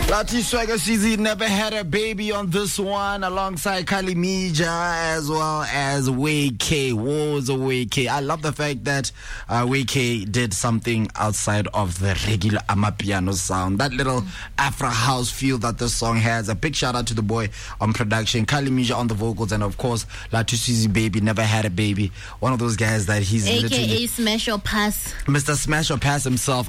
Lati Swagger CZ never had a baby on this one, alongside Kali Mija as well as Way K. Woza Way K. I love the fact that Way K did something outside of the regular Amapiano sound. That little Afro house feel that this song has. A big shout out to the boy on production, Kali Mija on the vocals, and of course Lati CZ baby never had a baby. One of those guys that he's AKA literally Smash or Pass. Mr. Smash or Pass himself.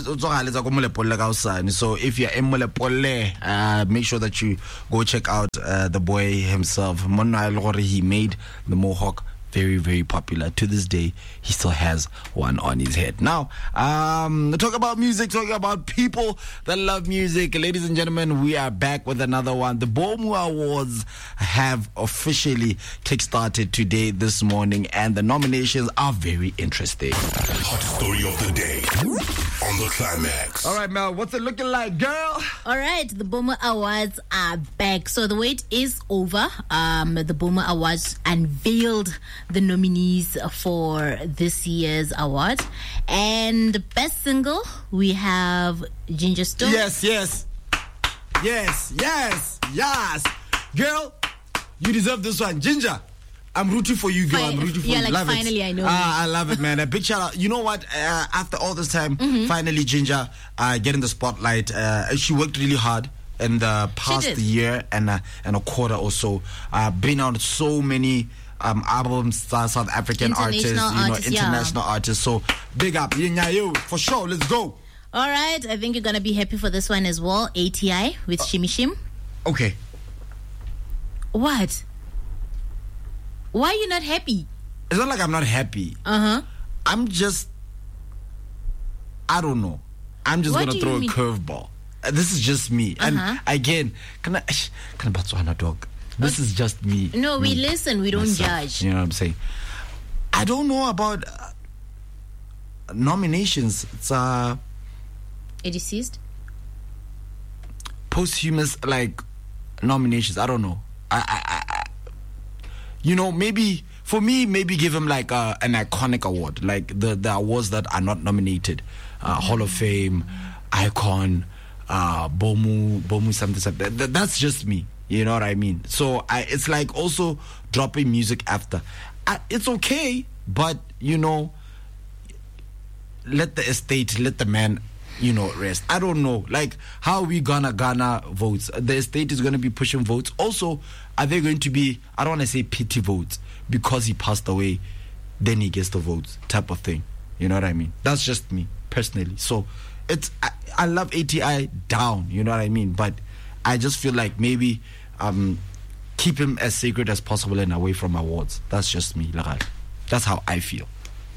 So if you're in make sure that you go check out the boy himself. He made the Mohawk very, very popular. To this day, he still has one on his head. Now, talk about music, talking about people that love music. Ladies and gentlemen, we are back with another one. The BOMU Awards have officially kickstarted today, this morning, and the nominations are very interesting. Hot story of the day on the Climax. All right, Mel, what's it looking like, girl? All right, the BOMU Awards are back. So the wait is over. The BOMU Awards unveiled the nominees for this year's award. And best single, we have Ginger Stone. Yes. Girl, you deserve this one. Ginger, I'm rooting for you, girl. I'm rooting for you. Like love finally, it. I know. I love it, man. A big shout out. You know what? After all this time, finally, Ginger getting the spotlight. She worked really hard in the past year and a quarter or so. Been on so many albums, South African artists, international artists. So big up, for sure. Let's go. All right, I think you're gonna be happy for this one as well. ATI with Shimmy Shim. Okay. What? Why are you not happy? It's not like I'm not happy. I'm just, I don't know. I'm just gonna throw a curveball. This is just me. And again, can I Botswana dog? This is just me. No, we listen. We don't judge. You know what I'm saying? I don't know about nominations. It's it is ceased. Posthumous nominations. I don't know. I maybe for me, maybe give him an iconic award, like the awards that are not nominated, Hall of Fame, Icon, BOMU something. That's just me. You know what I mean? So it's like also dropping music after. It's okay, but let the estate, let the man, rest. I don't know. Like, how are we gonna garner votes? The estate is gonna be pushing votes. Also, are they going to be, I don't want to say pity votes, because he passed away, then he gets the votes type of thing. You know what I mean? That's just me, personally. So, I love ATI down, you know what I mean? But I just feel like maybe keep him as sacred as possible and away from awards. That's just me. That's how I feel.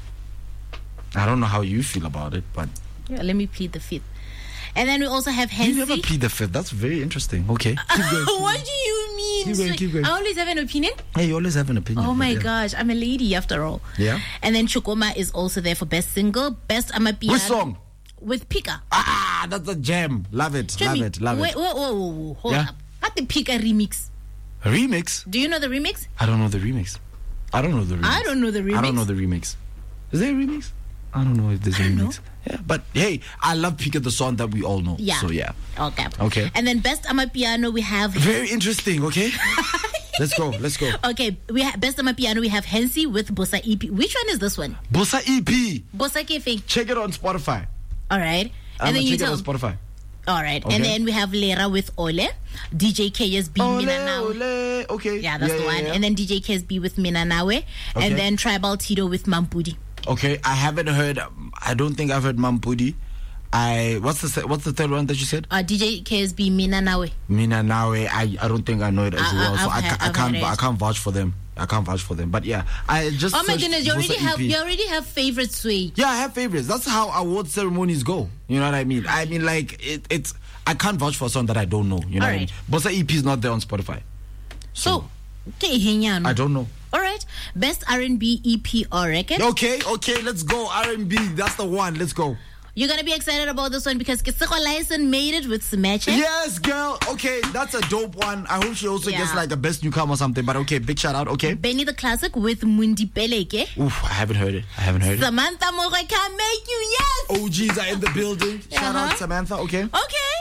I don't know how you feel about it, but yeah, let me plead the fifth. And then we also have Hensi. You never plead the fifth. That's very interesting. Okay. Keep going. What do you mean? Keep going. I always have an opinion. Hey, you always have an opinion. Oh my gosh, I'm a lady after all. Yeah. And then Chukoma is also there for best single, best Amapiano. Which song? With Pika. That's a gem. Love it. Wait, whoa. Hold up. What the Pika remix? A remix? Do you know the remix? I don't know the remix. I don't know the remix. Is there a remix? I don't know if there's a remix. Yeah, but hey, I love Pika, the song that we all know. Yeah. So yeah. Okay. And then best Amapiano we have. Very interesting. Okay. Let's go. Okay, we have best Amapiano. We have Hensi with Bossa EP. Which one is this one? Bossa EP. Bossa Kefe. Check it on Spotify. All right. And then you tell. Check it on Spotify. All right. Okay. And then we have Lera with Ole, DJ KSB Minanawe. Okay. Yeah, that's the one. Yeah. And then DJ KSB with Minanawe. And then Tribal Tito with Mampudi. Okay, I haven't heard. I don't think I've heard Mampudi. What's the third one that you said? DJ KSB Minanawe. I don't think I know it as well. So I can't vouch for them. But yeah, I just. Oh my goodness! You already have favorites, Sway. Yeah, I have favorites. That's how award ceremonies go. You know what I mean? I mean, it's. I can't vouch for a song that I don't know. You know what I mean? Bossa EP is not there on Spotify. So I don't know. All right, best R&B EP or record. Okay, let's go R&B. That's the one. Let's go. You're gonna be excited about this one because Kiseko Lyson made it with Smash. Yes, girl. Okay, that's a dope one. I hope she also gets a best newcomer or something. But okay, big shout out. Okay. Benny the Classic with Mundi Peleke. Oof, I haven't heard it. Samantha Moga can make you. Yes. OGs are in the building. Shout out Samantha. Okay.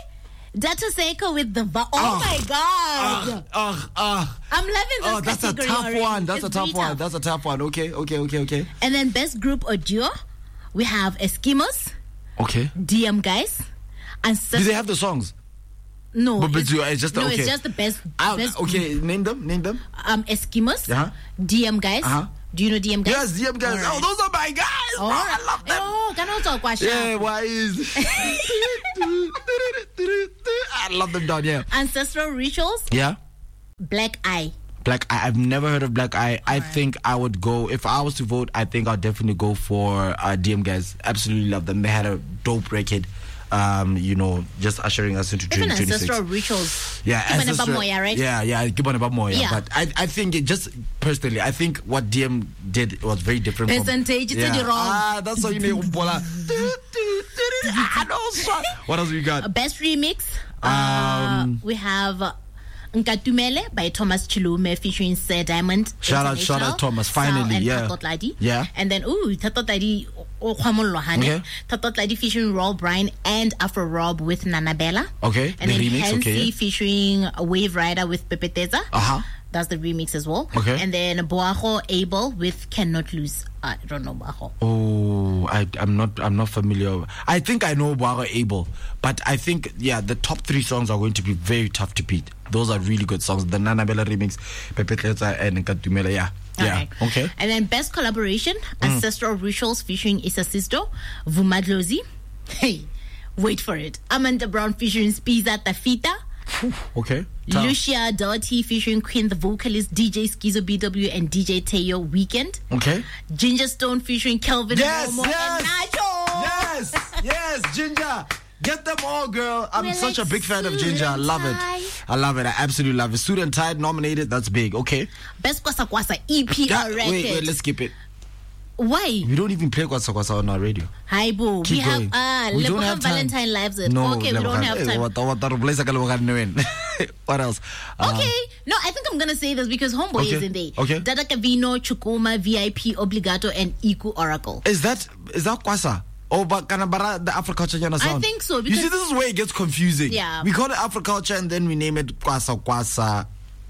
Data Seiko with the oh my god. I'm loving this. Oh, that's a category tough already. one. That's It's a tough really one. That's a tough one. Okay. And then best group or duo, we have Eskimos, Okay. DM Guys, and Do they have the songs? no, But it's just no, okay. it's just the best. Okay, name them. Eskimos, Uh-huh. DM Guys. Uh-huh. Do you know DM Guys? Yes, DM Guys. All Oh, right. those are my guys. Bro. I love them. Oh, can I talk about Yeah, why is I love them down here. Ancestral Rituals, Yeah. Black Eye. Black Eye. I've never heard of Black Eye. I think I would go, if I was to vote, I think I'd definitely go for DM Guys. Absolutely love them. They had a dope record. Just ushering us into Even 2026. Ancestral Rituals. Yeah, Kibane ancestral- Bamoya, right? Yeah, Kibane Bamoya. Yeah. But I think it just personally, I think what DM did was very different. Percentage, it's the wrong. That's how you know. What else we got? Best remix. We have Nkatumele by Thomas Chilume featuring Sir Diamond. Shout out International, Thomas, Sal finally, and yeah. Tato Tladi. Yeah. And then Tato Tladi Okay. Tato Tladi featuring Roll Bryan and Afro Rob with Nanabella. Okay, And the then remix, Hansi okay, yeah. featuring Wave Rider with Pepe Teza. Uh-huh. That's the remix as well. Okay. And then Boaho Abel with Cannot Lose. I don't know Boaho. Oh, I'm not familiar. I think I know Boaho Abel, but I think the top 3 songs are going to be very tough to beat. Those are really good songs. The Nanabella remix, Pepe Teza and Nkatumele. Yeah. Alright. Okay. And then best collaboration, Ancestral Rituals featuring Issa Sisto, Vumadlozi. Hey, wait for it. Amanda Brown featuring Spiza Tafita. Okay. Lucia Doughty featuring Queen the vocalist, DJ Schizo BW and DJ Teo Weekend. Okay. Ginger Stone featuring Kelvin Momo and Nacho. Yes, Ginger. Get them all, girl. I'm We're such like a big fan of Ginger. I Suit and love it. Tie. I love it. I absolutely love it. Suit and Tide nominated. That's big. Okay. Best Kwasa Kwasa EP record. Wait, let's skip it. Why? We don't even play Kwasa Kwasa on our radio. Hi, boo. Keep We have going. We don't have time. Valentine Lives. No, okay, we don't have time. What else? Okay. No, I think I'm going to say this because Homeboy Okay. is in there. Okay. Dada Cavino, Chukuma, VIP, Obligato, and Iku Oracle. Is that Kwasa? Oh, but Kanabara, the Afroculture sound? I think so, You because- see, this is where it gets confusing. Yeah. We call it Afroculture and then we name it Kwasa.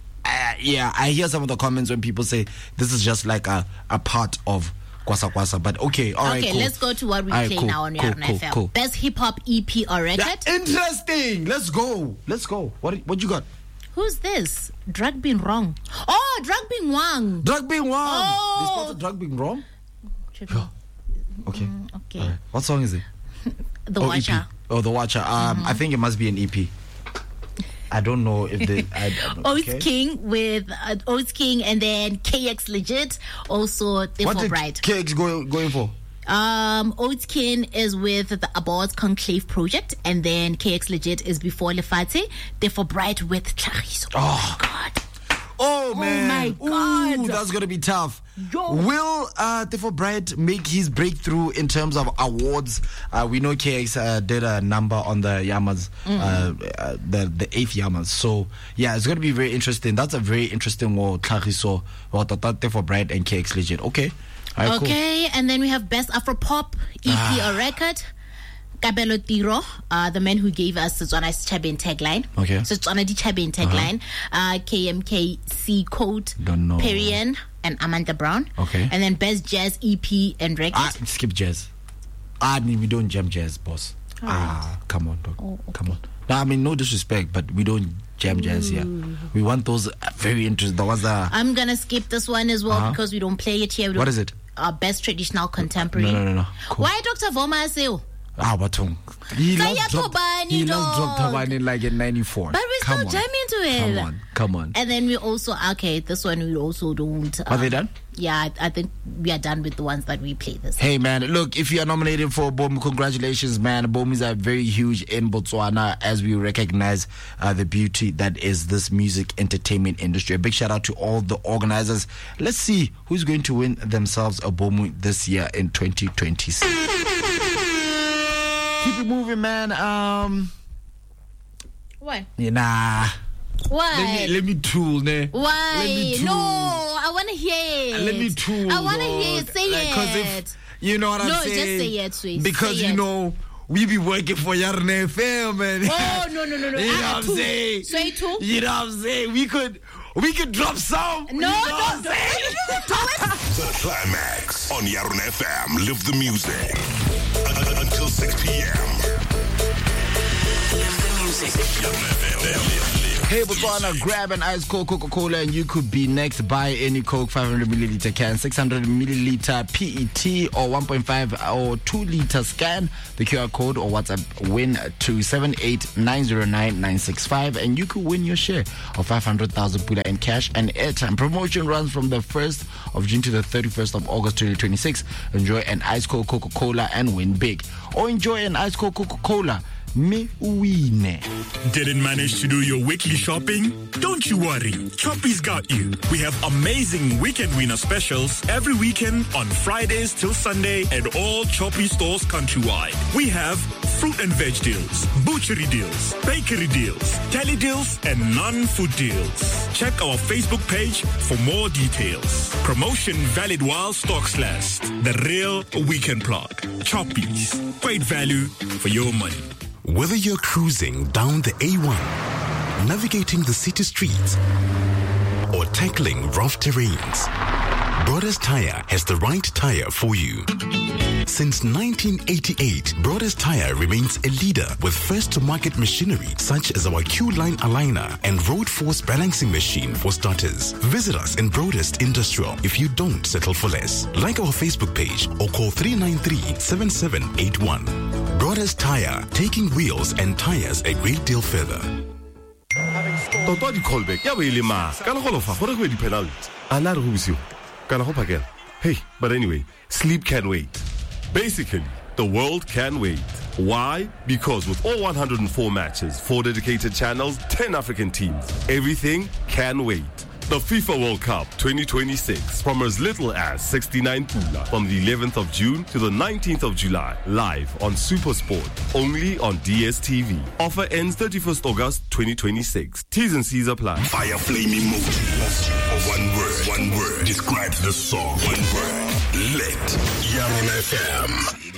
I hear some of the comments when people say this is just like a part of Kwasa. But okay, all right, Okay, cool. let's go to what we All right, play cool, now on cool, Yarn cool, FM. cool. Best hip hop EP or record. Yeah, interesting. Let's go. What you got? Who's this? Drug Being Wrong. Oh, Drug Being Wrong. Drug being wrong. Oh. They spelled the drug being wrong. Okay. Okay. All right. What song is it? The Watcher. EP. Oh, The Watcher. I think it must be an EP. I don't know if they. Oats okay. King with Oats King and then KX Legit. Also, What Therefore did Bright. KX going for? Oats King is with the Aboard Conclave Project, and then KX Legit is before Lefate. Therefore Bright with Clarice. Oh my God. Oh man! my God. Ooh, that's gonna be tough. Yo. Will Therefore Bright make his breakthrough in terms of awards? We know KX did a number on the Yamas, the 8th Yamas. So yeah, it's gonna be very interesting. That's a very interesting war. Clariso, Therefore Bright and KX Legit. Okay. All right, Okay, and then we have Best Afropop EP or record. Kabelo Tiro, the man who gave us Setswana's Chabin tagline. Okay. Setswana di Chabin tagline. KMKC Code, Don't know. Perian, and Amanda Brown. Okay. And then Best Jazz EP and record. Cool. Skip jazz. We don't jam jazz, boss. Come on, dog. Oh, okay. Come on. No, I mean, no disrespect, but we don't jam jazz here. We want those very interesting, the ones that are... I'm gonna skip this one as well because we don't play it here. What is it? Best Traditional Contemporary. No. Cool. Why Dr. Voma Aseo? Batung. He Kaya last dropped Tobani, dropped dog. Tabani like in 94. But we still jam into it. Come on. And then we also, okay, this one we also don't. Are they done? Yeah, I think we are done with the ones that we play this. Hey man, look, if you are nominated for BOMI, congratulations, man. BOMIs are very huge in Botswana as we recognize the beauty that is this music entertainment industry. A big shout out to all the organizers. Let's see who's going to win themselves a BOMI this year in 2026. Keep it moving, man. Why? Yeah, nah. Why? Let me tool, ne? Why? Let me tool. No, I want to hear it. Let me tool. I want to hear it. dog. Say Like, 'cause it. if, you know what I'm No, saying? just say it, sweet. Because Say you it. know, we be working for Yarne FM, man. Oh, no. You know what I'm saying? Say two. You know what I'm saying? We could drop some. No, you know what I'm no. saying? The Climax on Yarn FM. Live the music. Until 6 p.m. Live the music. Yarn FM. Hey, Botswana, grab an ice cold Coca-Cola and you could be next. Buy any Coke 500 milliliter can, 600 milliliter PET, or 1.5 or 2 liter scan the QR code or WhatsApp win to 78909-965, and you could win your share of 500,000 pula in cash and airtime. Promotion runs from the 1st of June to the 31st of August 2026. Enjoy an ice cold Coca-Cola and win big, or enjoy an ice cold Coca-Cola. Me win. Didn't manage to do your weekly shopping? Don't you worry. Choppy's got you. We have amazing weekend winner specials every weekend on Fridays till Sunday at all Choppy stores countrywide. We have fruit and veg deals, butchery deals, bakery deals, deli deals, and non-food deals. Check our Facebook page for more details. Promotion valid while stocks last. The real weekend plug. Choppy's. Great value for your money. Whether you're cruising down the A1, navigating the city streets, or tackling rough terrains, Brothers Tire has the right tire for you. Since 1988, Brothers Tire remains a leader with first-to-market machinery such as our Q-Line aligner and road force balancing machine for starters. Visit us in Broadest Industrial if you don't settle for less. Like our Facebook page or call 393-7781. Brothers Tire, taking wheels and tires a great deal further. Toto di callback ya be le ma kana go lofa gore go di penalty ana re go bisiwa kana go phakela. Hey, but anyway, sleep can wait. Basically, the world can wait. Why? Because with all 104 matches, 4 dedicated channels, 10 African teams, everything can wait. The FIFA World Cup 2026 from as little as 69 pula from the 11th of June to the 19th of July, live on SuperSport, only on DSTV. Offer ends 31st August 2026. T's and C's apply. Fire flame emoji. One word describes the song. One word. Lit. Yarn FM.